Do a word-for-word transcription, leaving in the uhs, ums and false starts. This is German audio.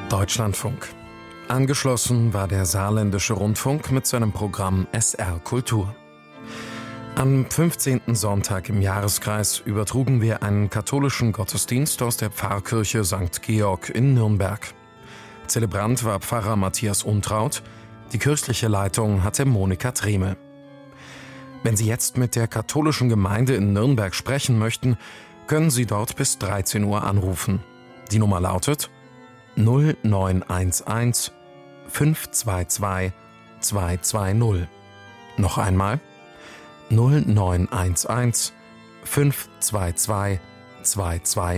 Deutschlandfunk. Angeschlossen war der Saarländische Rundfunk mit seinem Programm S R Kultur. Am fünfzehnten Sonntag im Jahreskreis übertrugen wir einen katholischen Gottesdienst aus der Pfarrkirche Sankt Georg in Nürnberg. Zelebrant war Pfarrer Matthias Untraut, die kirchliche Leitung hatte Monika Tremel. Wenn Sie jetzt mit der katholischen Gemeinde in Nürnberg sprechen möchten, können Sie dort bis dreizehn Uhr anrufen. Die Nummer lautet null neun eins eins fünf zwei zwei zwei zwei null. Noch einmal null neun eins eins fünf zwei zwei zwei zwei